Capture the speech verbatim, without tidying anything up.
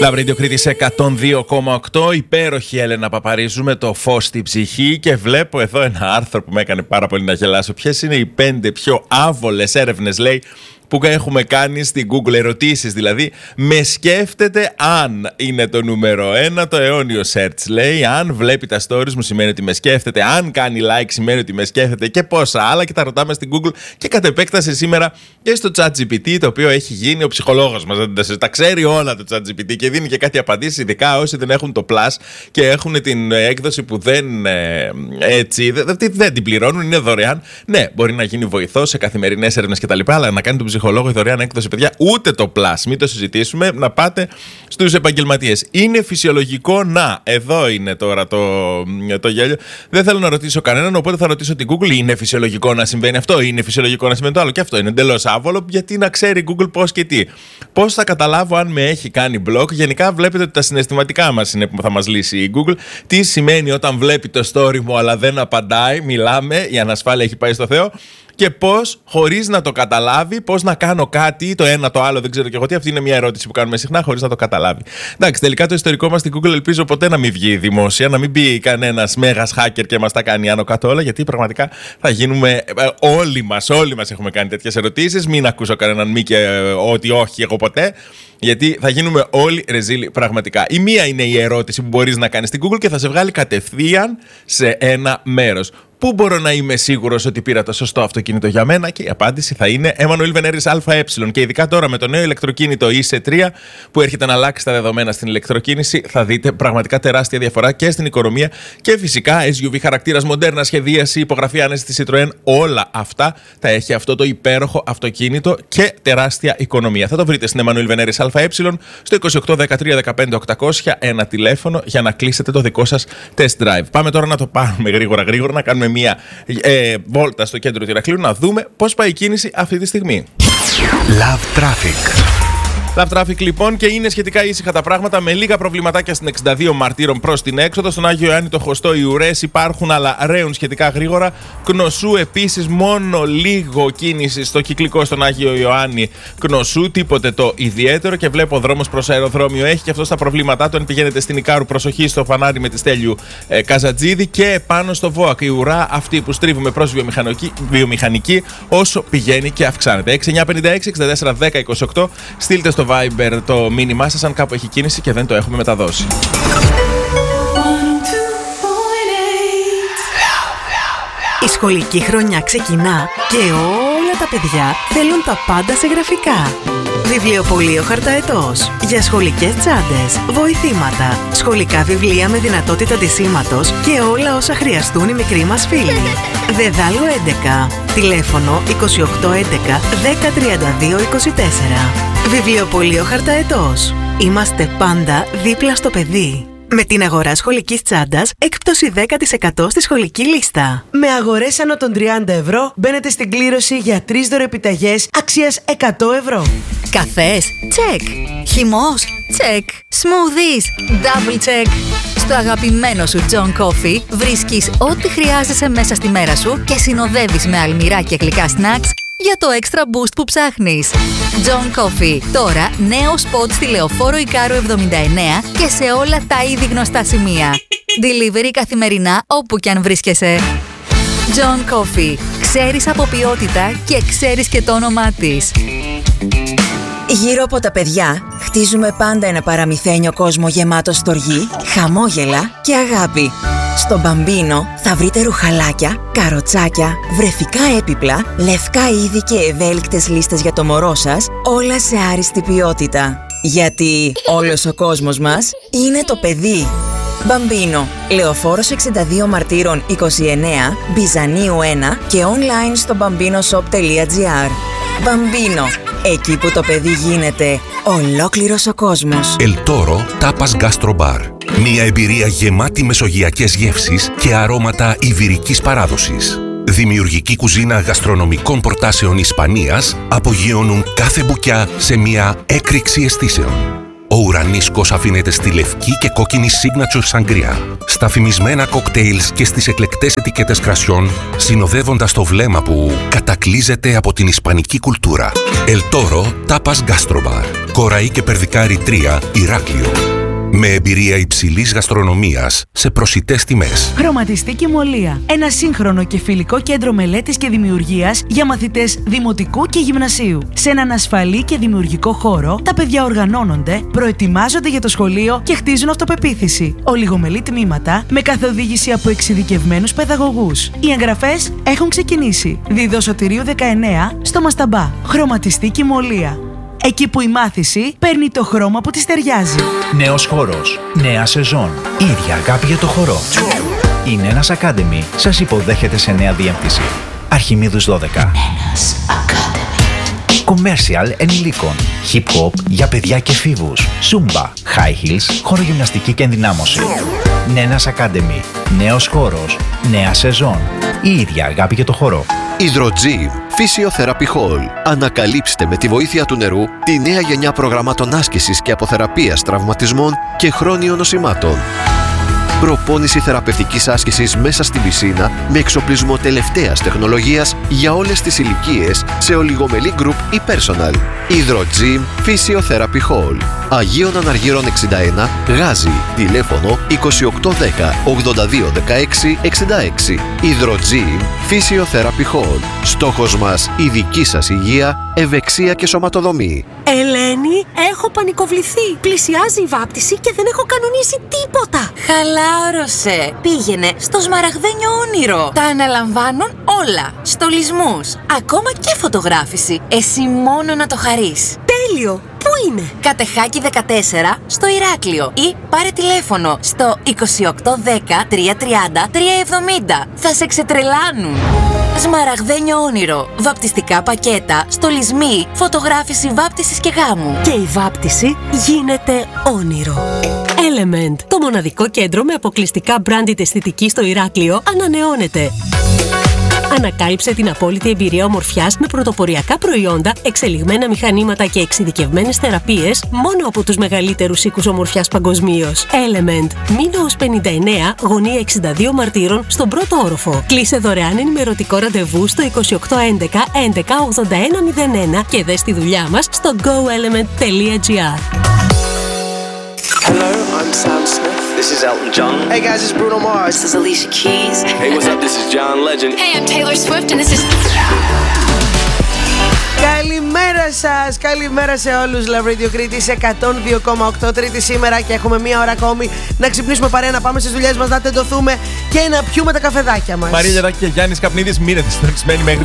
Love Radio Κρήτης εκατόν δύο κόμμα οκτώ. Υπέροχη Έλενα Παπαρίζου με το φως στην ψυχή. Και βλέπω εδώ ένα άρθρο που με έκανε πάρα πολύ να γελάσω. Ποιες είναι οι πέντε πιο άβολες έρευνες, λέει, που έχουμε κάνει στην Google, ερωτήσεις δηλαδή. Με σκέφτεται αν είναι το νούμερο ένα, το αιώνιο search. Λέει, αν βλέπει τα stories μου σημαίνει ότι με σκέφτεται, αν κάνει like σημαίνει ότι με σκέφτεται και πόσα άλλα. Και τα ρωτάμε στην Google και κατ' επέκταση σήμερα και στο ChatGPT, το οποίο έχει γίνει ο ψυχολόγος μας. Δεν τα ξέρει όλα το ChatGPT και δίνει και κάτι απαντήσεις, ειδικά όσοι δεν έχουν το Plus και έχουν την έκδοση που δεν, ε, έτσι, δεν, δεν την πληρώνουν, είναι δωρεάν. Ναι, μπορεί να γίνει βοηθός σε καθημερινές έρευνες κτλ. Αλλά να κάνει τον ψυχολόγο η δωρεάν έκδοση, παιδιά, ούτε το Plus, μην το συζητήσουμε, να πάτε στους επαγγελματίες. Είναι φυσιολογικό να, εδώ είναι τώρα το, το γέλιο. Δεν θέλω να ρωτήσω κανέναν, οπότε θα ρωτήσω την Google. Είναι φυσιολογικό να συμβαίνει αυτό, είναι φυσιολογικό να συμβαίνει το άλλο. Και αυτό είναι εντελώς άβολο, γιατί να ξέρει η Google πώς και τι. Πώς θα καταλάβω αν με έχει κάνει block? Γενικά βλέπετε ότι τα συναισθηματικά μας είναι που θα μας λύσει η Google. Τι σημαίνει όταν βλέπει το story μου αλλά δεν απαντάει, μιλάμε, η ανασφάλεια έχει πάει στο Θεό. Και πώς, χωρίς να το καταλάβει, πώς να κάνω κάτι, το ένα, το άλλο, δεν ξέρω και εγώ τι. Αυτή είναι μια ερώτηση που κάνουμε συχνά, χωρίς να το καταλάβει. Εντάξει, τελικά το ιστορικό μας στην Google ελπίζω ποτέ να μην βγει δημόσια, να μην μπει κανένας μέγας hacker και μας τα κάνει άνω κάτω όλα, γιατί πραγματικά θα γίνουμε. Όλοι μας, όλοι μας έχουμε κάνει τέτοιες ερωτήσεις. Μην ακούσω κανέναν μη και ότι όχι, εγώ ποτέ. Γιατί θα γίνουμε όλοι ρεζίλοι πραγματικά. Η μία είναι η ερώτηση που μπορείς να κάνεις στην Google και θα σε βγάλει κατευθείαν σε ένα μέρος. Πού μπορώ να είμαι σίγουρος ότι πήρα το σωστό αυτοκίνητο για μένα? Και η απάντηση θα είναι Εμμανουήλ Βενέρης ΑΕ. Και ειδικά τώρα με το νέο ηλεκτροκίνητο ι σι τρία που έρχεται να αλλάξει τα δεδομένα στην ηλεκτροκίνηση, θα δείτε πραγματικά τεράστια διαφορά και στην οικονομία και φυσικά ες γιου βι χαρακτήρας, μοντέρνα σχεδίαση, υπογραφή άνεση στη Citroën. Όλα αυτά τα έχει αυτό το υπέροχο αυτοκίνητο και τεράστια οικονομία. Θα το βρείτε στην Εμμανουήλ Βενέρης ΑΕ στο είκοσι οκτώ δεκατρία δεκαπέντε οκτακόσια, ένα τηλέφωνο για να κλείσετε το δικό σας test drive. Πάμε τώρα να το πάρουμε γρήγορα γρήγορα, να κάνουμε μια ε, βόλτα στο κέντρο του Ηρακλείου, να δούμε πώς πάει η κίνηση αυτή τη στιγμή. Love Traffic. Love Traffic λοιπόν, και είναι σχετικά ήσυχα τα πράγματα, με λίγα προβληματάκια στην εξήντα δύο Μαρτύρων προς την έξοδο. Στον Άγιο Ιωάννη, το Χωστό, οι ουρές υπάρχουν, αλλά ρέουν σχετικά γρήγορα. Κνωσού επίσης, μόνο λίγο κίνηση στο κυκλικό στον Άγιο Ιωάννη Κνωσού, τίποτε το ιδιαίτερο. Και βλέπω δρόμος προς αεροδρόμιο έχει και αυτό στα προβλήματά του. Αν πηγαίνετε στην Ικάρου, προσοχή στο φανάρι με τη Στέλιου ε, Καζατζίδη, και πάνω στο ΒΟΑΚ η ουρά αυτή που στρίβουμε προς βιομηχανική, βιομηχανική όσο πηγαίνει και αυξάνεται. έξι εννιά πέντε έξι εξήντα τέσσερα δέκα είκοσι οκτώ, στείλτε στο Viber το μήνυμά σας αν κάπου έχει κίνηση και δεν το έχουμε μεταδώσει. Η σχολική χρονιά ξεκινά και όλα τα παιδιά θέλουν τα πάντα σε γραφικά. Βιβλιοπωλείο Χαρταετός. Για σχολικές τσάντες, βοηθήματα, σχολικά βιβλία με δυνατότητα ντυσίματος και όλα όσα χρειαστούν οι μικροί μας φίλοι. Δεδάλου έντεκα. Τηλέφωνο είκοσι οκτώ έντεκα δέκα τριάντα δύο είκοσι τέσσερα. Βιβλιοπωλείο Χαρταετός. Είμαστε πάντα δίπλα στο παιδί. Με την αγορά σχολικής τσάντας, έκπτωση δέκα τοις εκατό στη σχολική λίστα. Με αγορές άνω των τριάντα ευρώ, μπαίνετε στην κλήρωση για τρεις δωρεπιταγές αξίας εκατό ευρώ. Καφές, τσεκ. Χυμός, τσεκ. Smoothies, double check. Στο αγαπημένο σου John Coffee βρίσκεις ό,τι χρειάζεσαι μέσα στη μέρα σου και συνοδεύεις με αλμυρά και γλυκά snacks για το extra boost που ψάχνεις. John Coffee. Τώρα νέο σποτ στη Λεωφόρο Ικάρου εβδομήντα εννέα και σε όλα τα ήδη γνωστά σημεία. Delivery καθημερινά όπου κι αν βρίσκεσαι. John Coffee. Ξέρεις από ποιότητα και ξέρεις και το όνομά της. Γύρω από τα παιδιά χτίζουμε πάντα ένα παραμυθένιο κόσμο γεμάτο στοργή, χαμόγελα και αγάπη. Στο Μπαμπίνο θα βρείτε ρουχαλάκια, καροτσάκια, βρεφικά έπιπλα, λευκά είδη και ευέλικτες λίστες για το μωρό σας, όλα σε άριστη ποιότητα. Γιατί όλος ο κόσμος μας είναι το παιδί. Μπαμπίνο, Λεωφόρος εξήντα δύο Μαρτύρων είκοσι εννέα, Μπιζανίου ένα και online στο μπαμπίνοσοπ τελεία τζι άρ. Μπαμπίνο, εκεί που το παιδί γίνεται ολόκληρος ο κόσμος. El Toro Tapas Gastro Bar. Μια εμπειρία γεμάτη μεσογειακές γεύσεις και αρώματα ιβηρικής παράδοσης. Δημιουργική κουζίνα γαστρονομικών προτάσεων Ισπανίας απογειώνουν κάθε μπουκιά σε μια έκρηξη αισθήσεων. ο ουρανίσκος αφήνεται στη λευκή και κόκκινη signature σαγκριά, στα φημισμένα κοκτέιλς και στις εκλεκτές ετικέτες κρασιών, συνοδεύοντας το βλέμμα που κατακλείζεται από την ισπανική κουλτούρα. El Toro Tapas Gastrobar, Κοραή και Περδικάρι τρία, Ηράκλειο. Με εμπειρία υψηλής γαστρονομίας σε προσιτές τιμές. Χρωματιστή Κιμωλία. Ένα σύγχρονο και φιλικό κέντρο μελέτης και δημιουργίας για μαθητές δημοτικού και γυμνασίου. Σε έναν ασφαλή και δημιουργικό χώρο, τα παιδιά οργανώνονται, προετοιμάζονται για το σχολείο και χτίζουν αυτοπεποίθηση. Ολιγομελή τμήματα με καθοδήγηση από εξειδικευμένους παιδαγωγούς. Οι εγγραφές έχουν ξεκινήσει. Δίδο Σωτηρίου δεκαεννέα στο Μασταμπά. Χρωματιστή Κιμωλία. Εκεί που η μάθηση παίρνει το χρώμα που της ταιριάζει. Νέος χώρος, νέα σεζόν, ίδια αγάπη για το χορό. Η Νένας Academy σας υποδέχεται σε νέα διεύθυνση. Αρχιμίδους δώδεκα. Νένας Academy. Commercial ενηλίκων. Hip hop για παιδιά και εφήβους. Zumba, high heels, χορογυμναστική και ενδυνάμωση. Νένας Academy. Νέος χώρος, νέα σεζόν. Η ίδια αγάπη για το χορό. Hydrogym Physiotherapy Hall. Ανακαλύψτε με τη βοήθεια του νερού τη νέα γενιά προγραμμάτων άσκησης και αποθεραπείας τραυματισμών και χρόνιων νοσημάτων. Προπόνηση θεραπευτικής άσκησης μέσα στην πισίνα με εξοπλισμό τελευταίας τεχνολογίας για όλες τις ηλικίες σε ολιγομελή group ή personal. Hydrogym Physiotherapy Hall. Αγίων Αναργύρων εξήντα ένα, Γάζι. Τηλέφωνο είκοσι οκτώ δέκα ογδόντα δύο δεκαέξι εξήντα έξι. Hydrogym Physiotherapy Hall. Στόχος μας η δική σας υγεία, ευεξία και σωματοδομή. Ελένη, έχω πανικοβληθεί. Πλησιάζει η βάπτιση και δεν έχω κανονίσει τίποτα. Χαλάρωσε. Πήγαινε στο Σμαραγδένιο Όνειρο. Τα αναλαμβάνουν όλα. Στολισμούς, ακόμα και φωτογράφηση. Εσύ μόνο να το χαρείς. Τέλειο. Πού είναι? Κατεχάκη δεκατέσσερα στο Ηράκλειο ή πάρε τηλέφωνο στο είκοσι οκτώ δέκα τριακόσια τριάντα τριακόσια εβδομήντα. Θα σε ξετρελάνουν. Σμαραγδένιο Όνειρο. Βαπτιστικά πακέτα, στολισμοί, φωτογράφηση βάπτισης και γάμου. Και η βάπτιση γίνεται όνειρο. Element, το μοναδικό κέντρο με αποκλειστικά branded αισθητική στο Ηράκλειο, ανανεώνεται. Ανακάλυψε την απόλυτη εμπειρία ομορφιάς με πρωτοποριακά προϊόντα, εξελιγμένα μηχανήματα και εξειδικευμένες θεραπείες μόνο από τους μεγαλύτερους οίκους ομορφιάς παγκοσμίως. Element, Μήνωος πενήντα εννέα, γωνία εξήντα δύο Μαρτύρων, στον πρώτο όροφο. Κλείσε δωρεάν ενημερωτικό ραντεβού στο είκοσι οκτώ έντεκα έντεκα ογδόντα ένα μηδέν ένα και δες τη δουλειά μας στο go element τελεία gr. Hello, I'm Sam Smith. This is Elton John. Hey guys, it's Bruno Mars. This is Alicia Keys. Hey, what's up? This is John Legend. Hey, I'm Taylor Swift and this is... Καλημέρα σας, καλημέρα σε όλους. Love Radio Κρήτης εκατόν δύο κόμμα οκτώ, Τρίτη σήμερα και έχουμε μία ώρα ακόμη να ξυπνήσουμε παρέα, να πάμε στις δουλειές μας, να τεντωθούμε και να πιούμε τα καφεδάκια μας. Μαρία Λεράκη και Γιάννης Καπνίδης, μείνετε συντονισμένοι μέχρι